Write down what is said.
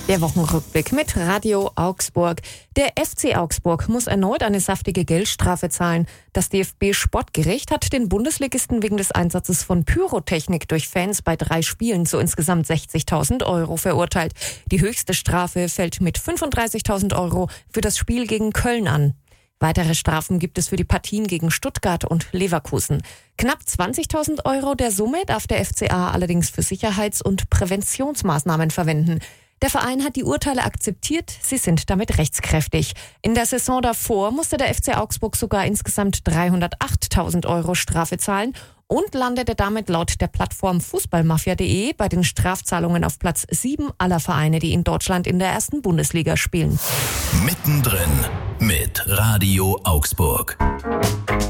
Der Wochenrückblick mit Radio Augsburg. Der FC Augsburg muss erneut eine saftige Geldstrafe zahlen. Das DFB-Sportgericht hat den Bundesligisten wegen des Einsatzes von Pyrotechnik durch Fans bei 3 Spielen zu insgesamt 60.000 € verurteilt. Die höchste Strafe fällt mit 35.000 € für das Spiel gegen Köln an. Weitere Strafen gibt es für die Partien gegen Stuttgart und Leverkusen. Knapp 20.000 € der Summe darf der FCA allerdings für Sicherheits- und Präventionsmaßnahmen verwenden. Der Verein hat die Urteile akzeptiert, sie sind damit rechtskräftig. In der Saison davor musste der FC Augsburg sogar insgesamt 308.000 € Strafe zahlen und landete damit laut der Plattform Fußballmafia.de bei den Strafzahlungen auf Platz 7 aller Vereine, die in Deutschland in der ersten Bundesliga spielen. Mittendrin mit Radio Augsburg.